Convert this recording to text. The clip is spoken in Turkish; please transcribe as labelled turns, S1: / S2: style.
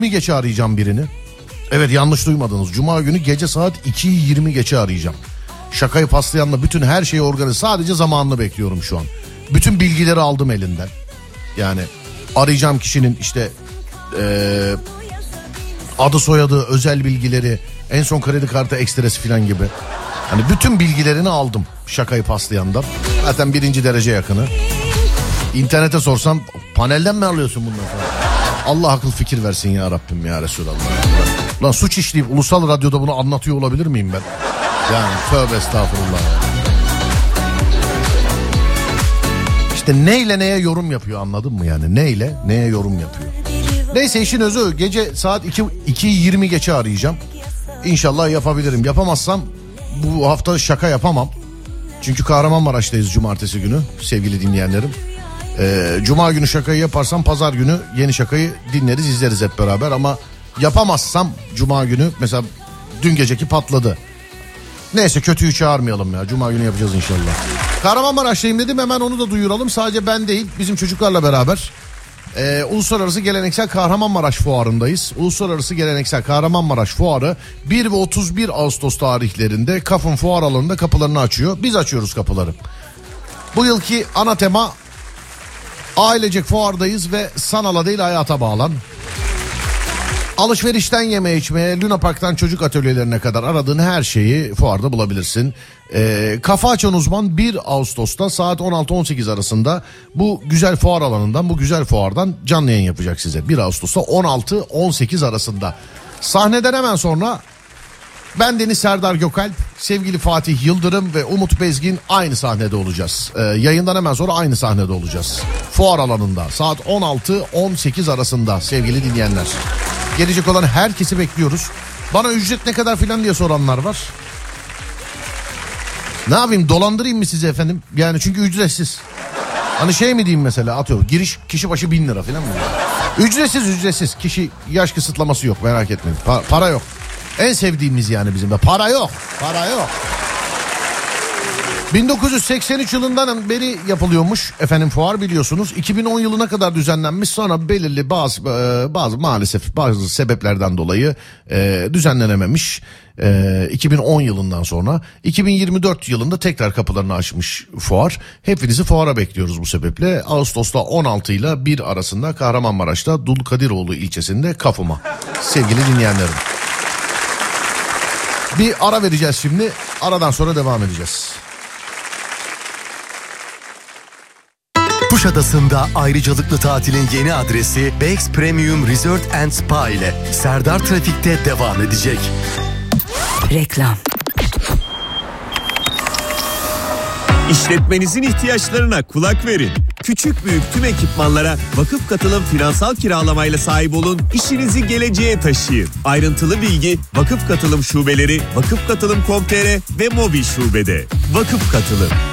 S1: geçe arayacağım birini. Evet, yanlış duymadınız. Cuma günü gece saat 2'yi 20 geçe arayacağım. Şakayı paslayanla bütün her şeyi organize. Sadece zamanını bekliyorum şu an. Bütün bilgileri aldım elinden. Yani arayacağım kişinin işte adı soyadı, özel bilgileri, en son kredi kartı ekstresi falan gibi. Hani bütün bilgilerini aldım şakayı paslayandan. Zaten 1. derece yakını. İnternete sorsan panelden mi alıyorsun bunları falan? Allah akıl fikir versin ya Rabbim ya Resulallah. Lan suç işleyip ulusal radyoda bunu anlatıyor olabilir miyim ben? Yani tövbe estağfurullah. İşte neyle neye yorum yapıyor, anladın mı yani? Neyle neye yorum yapıyor. Neyse, işin özü, gece saat 2'yi 20 geçe arayacağım. İnşallah yapabilirim. Yapamazsam bu hafta şaka yapamam. Çünkü Kahramanmaraş'tayız cumartesi günü sevgili dinleyenlerim. Cuma günü şakayı yaparsam pazar günü yeni şakayı dinleriz, izleriz hep beraber. Ama yapamazsam cuma günü, mesela dün geceki patladı. Neyse, kötüyü çağırmayalım ya, cuma günü yapacağız inşallah. Kahramanmaraş'tayım dedim, hemen onu da duyuralım. Sadece ben değil, bizim çocuklarla beraber Uluslararası Geleneksel Kahramanmaraş Fuarı'ndayız. Uluslararası Geleneksel Kahramanmaraş Fuarı 1 ve 31 Ağustos tarihlerinde Kaf'ın fuar alanında kapılarını açıyor. Biz açıyoruz kapıları. Bu yılki ana tema ailecek fuardayız ve sanala değil hayata bağlan. Alışverişten yeme içmeye, Luna Park'tan çocuk atölyelerine kadar aradığın her şeyi fuarda bulabilirsin. Kafa Açan Uzman 1 Ağustos'ta saat 16-18 arasında bu güzel fuar alanından, bu güzel fuardan canlı yayın yapacak size. 1 Ağustos'ta 16-18 arasında. Sahneden hemen sonra bendeniz Serdar Gökalp, sevgili Fatih Yıldırım ve Umut Bezgin aynı sahnede olacağız. Yayından hemen sonra aynı sahnede olacağız. Fuar alanında saat 16-18 arasında sevgili dinleyenler. Gelecek olan herkesi bekliyoruz. Bana ücret ne kadar filan diye soranlar var. Ne yapayım, dolandırayım mı sizi efendim? Yani çünkü ücretsiz. Hani şey mi diyeyim mesela, atıyorum giriş kişi başı 1000 lira filan mı? Ücretsiz. Kişi yaş kısıtlaması yok, merak etmeyin. Para yok. En sevdiğimiz yani bizim de. Para yok. 1983 yılından beri yapılıyormuş efendim fuar, biliyorsunuz. 2010 yılına kadar düzenlenmiş, sonra belirli bazı maalesef bazı sebeplerden dolayı düzenlenememiş. 2010 yılından sonra 2024 yılında tekrar kapılarını açmış fuar. Hepinizi fuara bekliyoruz bu sebeple. Ağustos'ta 16 ile 1 arasında Kahramanmaraş'ta Dulkadiroğlu ilçesinde Kafuma. Sevgili dinleyenlerim. Bir ara vereceğiz şimdi. Aradan sonra devam edeceğiz.
S2: Kuşadası'nda ayrıcalıklı tatilin yeni adresi Bex Premium Resort and Spa ile Serdar Trafik'te devam edecek.
S3: Reklam.
S4: İşletmenizin ihtiyaçlarına kulak verin. Küçük büyük tüm ekipmanlara Vakıf Katılım finansal kiralamayla sahip olun, işinizi geleceğe taşıyın. Ayrıntılı bilgi Vakıf Katılım şubeleri, Vakıf Katılım.com.tr ve mobil şubede. Vakıf Katılım.